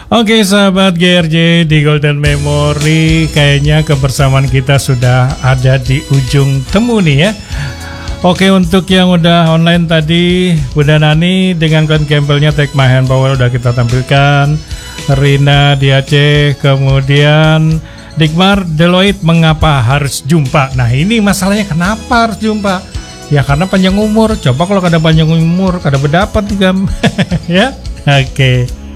Oke sahabat GRJ di Golden Memory, kayaknya kebersamaan kita sudah ada di ujung temu nih ya. Oke, untuk yang udah online tadi, Bunda Nani dengan Glenn Campbellnya Take My Hand Power udah kita tampilkan. Rina di Aceh, kemudian Digmar Deloitte mengapa harus jumpa. Nah ini masalahnya, kenapa harus jumpa? Ya karena panjang umur. Coba kalau kada panjang umur kada berdapat juga. Ya, oke.